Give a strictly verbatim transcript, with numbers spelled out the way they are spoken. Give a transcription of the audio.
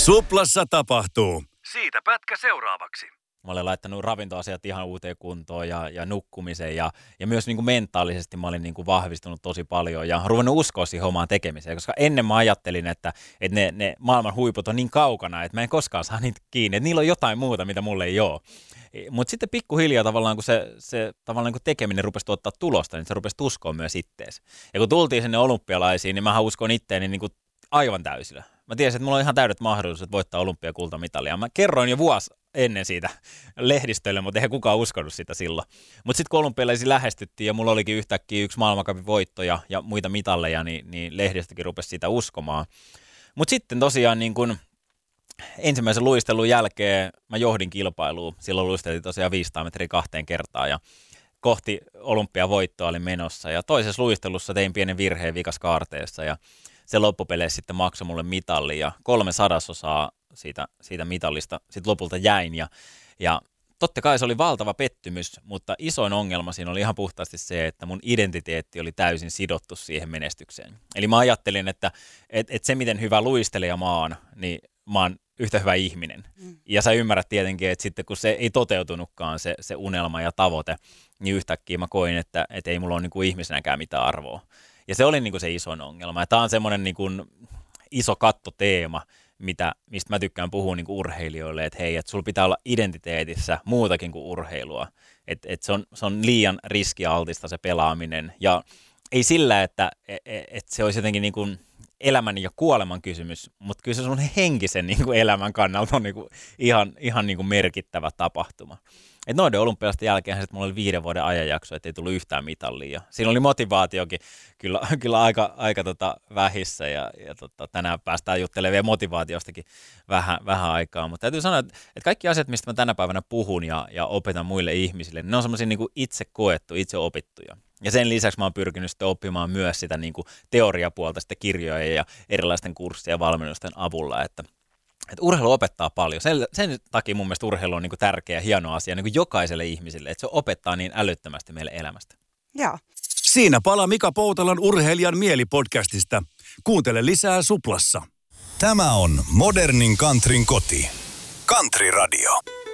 Suplassa tapahtuu. Siitä pätkä seuraavaksi. Mä olen laittanut ravintoasiat ihan uuteen kuntoon ja, ja nukkumisen ja, ja myös niin kuin mentaalisesti mä olin niin kuin vahvistunut tosi paljon ja ruvennut uskoa siihen omaan tekemiseen, koska ennen mä ajattelin, että, että ne, ne maailman huiput on niin kaukana, että mä en koskaan saa niitä kiinni, että niillä on jotain muuta, mitä mulle ei ole. Mutta sitten pikkuhiljaa tavallaan, kun se, se tavallaan kun tekeminen rupesi tuottaa tulosta, niin se rupesi uskoa myös itteensä. Ja kun tultiin sinne olympialaisiin, niin mähän uskon itteeni niin kuin aivan täysillä. Mä tiesin, että mulla on ihan täydet mahdollisuudet voittaa olympiakultamitalia. Mä kerroin jo vuosi ennen siitä lehdistölle, mutta eihän kukaan uskonut sitä silloin. Mutta sitten kun olympialaisiin lähestyttiin ja mulla olikin yhtäkkiä yksi maailmancupin voittoja ja muita mitalleja, niin, niin lehdistökin rupesi sitä uskomaan. Mutta sitten tosiaan niin kun ensimmäisen luistelun jälkeen mä johdin kilpailuun. Silloin luisteltiin tosiaan viisisataa metriä kahteen kertaan ja kohti olympiavoittoa oli menossa. Ja toisessa luistelussa tein pienen virheen vikaskaarteessa ja se loppupeleissä sitten maksoi mulle mitalli ja kolme sadasosaa siitä, siitä mitallista sitten lopulta jäin. Ja, ja totta kai se oli valtava pettymys, mutta isoin ongelma siinä oli ihan puhtaasti se, että mun identiteetti oli täysin sidottu siihen menestykseen. Eli mä ajattelin, että et, et se miten hyvä luistelija mä oon, niin mä oon yhtä hyvä ihminen. Mm. Ja sä ymmärrät tietenkin, että sitten kun se ei toteutunutkaan se, se unelma ja tavoite, niin yhtäkkiä mä koin, että et ei mulla ole niin kuin ihmisenäkään mitään arvoa. Ja se oli niin kuin se isoin ongelma. Ja tää on semmoinen niin kuin iso kattoteema, mitä, mistä mä tykkään puhua niin kuin urheilijoille, että hei, että sulla pitää olla identiteetissä muutakin kuin urheilua. Että et se, on, se on liian riskialtista se pelaaminen. Ja ei sillä, että et, et se olisi jotenkin niin kuin elämän ja kuoleman kysymys, mutta kyllä se sun henkisen niin kuin elämän kannalta on niin kuin ihan, ihan niin kuin merkittävä tapahtuma. Et noiden olympialaisten jälkeen sitten mulla oli viiden vuoden ajanjakso, ettei tullut yhtään mitallia. Ja siinä oli motivaatiokin kyllä, kyllä aika, aika tota vähissä ja, ja tota, tänään päästään juttelemaan vielä motivaatiostakin vähän, vähän aikaa. Mutta täytyy sanoa, että, että kaikki asiat, mistä mä tänä päivänä puhun ja, ja opetan muille ihmisille, ne on semmoisia niin kuin itse koettu, itse opittuja. Ja sen lisäksi mä oon pyrkinyt sitten oppimaan myös sitä niin kuin teoriapuolta sitten kirjojen ja erilaisten kurssien ja valmennusten avulla, että Että urheilu opettaa paljon. Sen, sen takia mun mielestä urheilu on niin kuin tärkeä ja hieno asia niin kuin jokaiselle ihmiselle, että se opettaa niin älyttömästi meille elämästä. Joo. Siinä pala Mika Poutalan Urheilijan mieli-podcastista. Kuuntele lisää Suplassa. Tämä on modernin countryn koti. Country Radio.